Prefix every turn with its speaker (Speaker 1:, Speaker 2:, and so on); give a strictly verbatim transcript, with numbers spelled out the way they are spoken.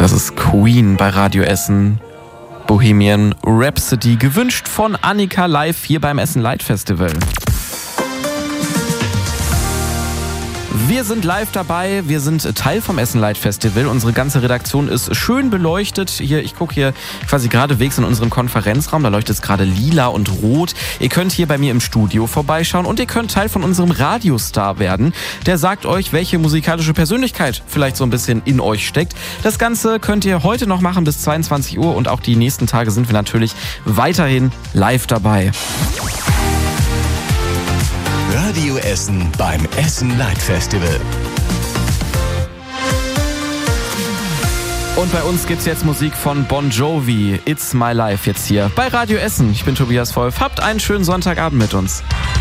Speaker 1: Das ist Queen bei Radio Essen. Bohemian Rhapsody, gewünscht von Annika live hier beim Essen Light Festival. Wir sind live dabei, wir sind Teil vom Essen Light Festival. Unsere ganze Redaktion ist schön beleuchtet. Hier, ich gucke hier quasi geradewegs in unserem Konferenzraum, da leuchtet es gerade lila und rot. Ihr könnt hier bei mir im Studio vorbeischauen und ihr könnt Teil von unserem Radiostar werden. Der sagt euch, welche musikalische Persönlichkeit vielleicht so ein bisschen in euch steckt. Das Ganze könnt ihr heute noch machen bis zweiundzwanzig Uhr und auch die nächsten Tage sind wir natürlich weiterhin live dabei.
Speaker 2: Radio Essen beim Essen Light Festival.
Speaker 1: Und bei uns gibt's jetzt Musik von Bon Jovi. It's My Life jetzt hier bei Radio Essen. Ich bin Tobias Wolf. Habt einen schönen Sonntagabend mit uns.